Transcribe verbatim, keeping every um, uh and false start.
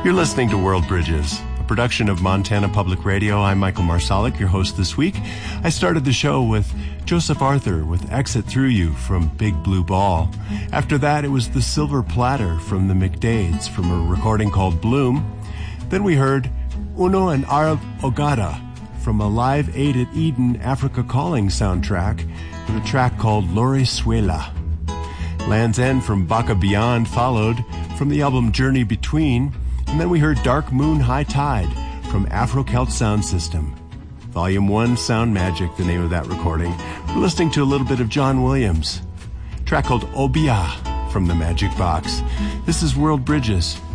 You're listening to World Bridges, a production of Montana Public Radio. I'm Michael Marsalic, your host this week. I started the show with Joseph Arthur with Exit Through You from Big Blue Ball. After that, it was The Silver Platter from the McDades from a recording called Bloom. Then we heard Uno and Arab Ogata from a Live Aid at Eden Africa Calling soundtrack with a track called Lore Suela. Land's End from Baka Beyond followed from the album Journey Between, and then we heard Dark Moon High Tide from Afro Celt Sound System. Volume one, Sound Magic, the name of that recording. We're listening to a little bit of John Williams, a track called Obia from the Magic Box. This is World Bridges.